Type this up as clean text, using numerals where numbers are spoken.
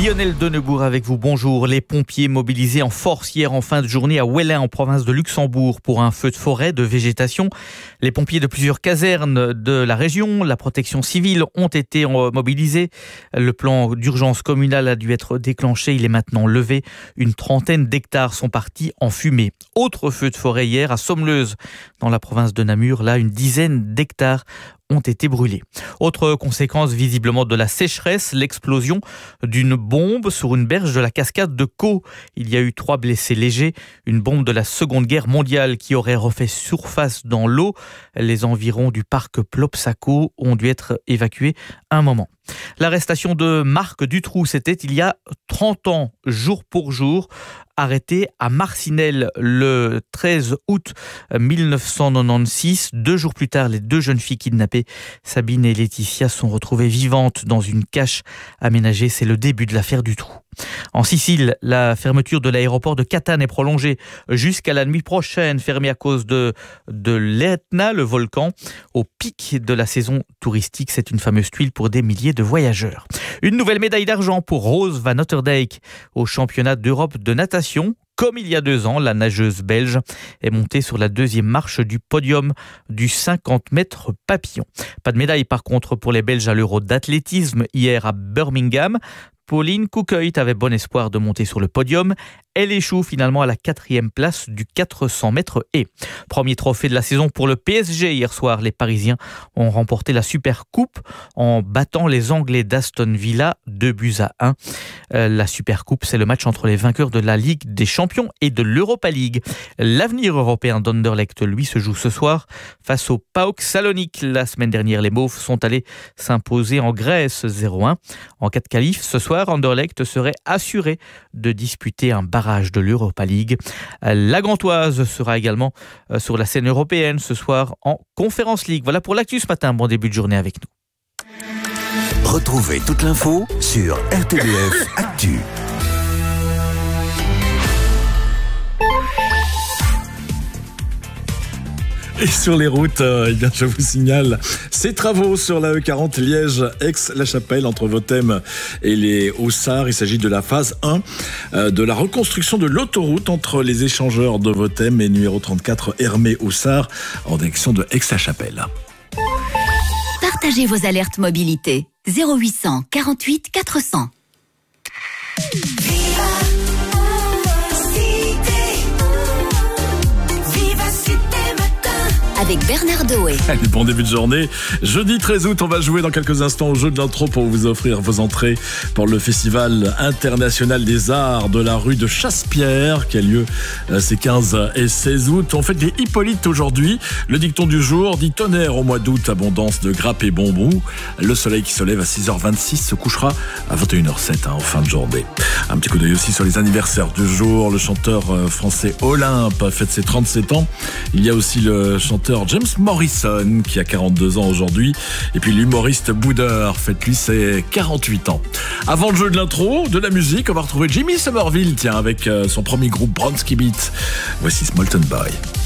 Lionel Denebourg avec vous, bonjour. Les pompiers mobilisés en force hier en fin de journée à Wellin en province de Luxembourg pour un feu de forêt de végétation. Les pompiers de plusieurs casernes de la région, la protection civile ont été mobilisés. Le plan d'urgence communal a dû être déclenché, il est maintenant levé. Une trentaine d'hectares sont partis en fumée. Autre feu de forêt hier à Sommeleuse dans la province de Namur, là une dizaine d'hectares ont été brûlés. Autre conséquence visiblement de la sécheresse, l'explosion d'une bombe sur une berge de la cascade de Caux. Il y a eu 3 blessés légers, une bombe de la Seconde Guerre mondiale qui aurait refait surface dans l'eau. Les environs du parc Plopsaco ont dû être évacués un moment. L'arrestation de Marc Dutroux, c'était il y a 30 ans, jour pour jour, arrêté à Marcinelle le 13 août 1996. 2 jours plus tard, les 2 jeunes filles kidnappées, Sabine et Laetitia, sont retrouvées vivantes dans une cache aménagée. C'est le début de l'affaire Dutroux. En Sicile, la fermeture de l'aéroport de Catane est prolongée jusqu'à la nuit prochaine, fermée à cause de l'Etna, le volcan, au pic de la saison touristique. C'est une fameuse tuile pour des milliers de voyageurs. Une nouvelle médaille d'argent pour Rose van Otterdijk au championnat d'Europe de natation. Comme il y a 2 ans, la nageuse belge est montée sur la 2e marche du podium du 50 mètres papillon. Pas de médaille par contre pour les Belges à l'Euro d'athlétisme hier à Birmingham. Pauline Coucœut avait bon espoir de monter sur le podium. Elle échoue finalement à la 4e place du 400 mètres haies. Premier trophée de la saison pour le PSG hier soir. Les Parisiens ont remporté la Super Coupe en battant les Anglais d'Aston Villa 2-1. La Super Coupe, c'est le match entre les vainqueurs de la Ligue des Champions et de l'Europa League. L'avenir européen d'Anderlecht, lui, se joue ce soir face au PAOK Salonique. La semaine dernière, les Mauves sont allés s'imposer en Grèce 0-1. En cas de qualif, ce soir, Anderlecht serait assuré de disputer un barrage de l'Europa League. La Gantoise sera également sur la scène européenne ce soir en Conference League. Voilà pour l'actu ce matin. Bon début de journée avec nous. Retrouvez toute l'info sur RTBF Actu. Et sur les routes, bien, je vous signale ces travaux sur la E40 Liège-Aix-la-Chapelle entre Vothem et les Hauts-Sarts. Il s'agit de la phase 1 de la reconstruction de l'autoroute entre les échangeurs de Vothem et numéro 34 Hermé-Hauts-Sarts en direction de Aix-la-Chapelle. Partagez vos alertes mobilité 0800 48 400. Avec Bernard Doé. Allez, bon début de journée. Jeudi 13 août, on va jouer dans quelques instants au jeu de l'intro pour vous offrir vos entrées pour le Festival international des arts de la rue de Chassepierre qui a lieu ces 15 et 16 août. On fait des Hippolytes aujourd'hui. Le dicton du jour dit tonnerre au mois d'août, abondance de grappes et bonbons. Le soleil qui se lève à 6h26 se couchera à 21h07 en fin de journée. Un petit coup d'œil aussi sur les anniversaires du jour. Le chanteur français Olympe fête ses 37 ans. Il y a aussi le chanteur James Morrison qui a 42 ans aujourd'hui, et puis l'humoriste Boudeur fête lui ses 48 ans. Avant le jeu de l'intro, de la musique, on va retrouver Jimmy Somerville, tiens, avec son premier groupe Bronski Beat. Voici Smolten Boy.